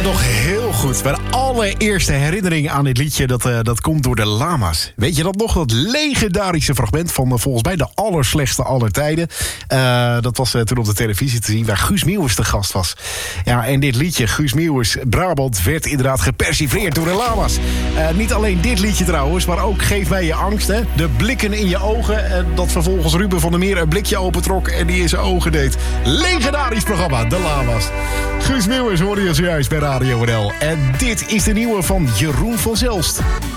het nog heel goed. Mijn allereerste herinnering aan dit liedje, dat komt door de Lama's. Weet je dat nog? Dat legendarische fragment van volgens mij de allerslechtste aller tijden. Dat was toen op de televisie te zien, waar Guus Meeuwis de gast was. Ja, en dit liedje, Guus Meeuwis, Brabant, werd inderdaad gepersifleerd door de Lama's. Niet alleen dit liedje trouwens, maar ook Geef mij je angst. Hè? De blikken in je ogen. Dat vervolgens Ruben van der Meer een blikje opentrok en die in zijn ogen deed. Legendarisch programma, de Lama's. Guus Meeuwis hoorde je zojuist bij Radio NL. En dit is de nieuwe van Jeroen van Zelst.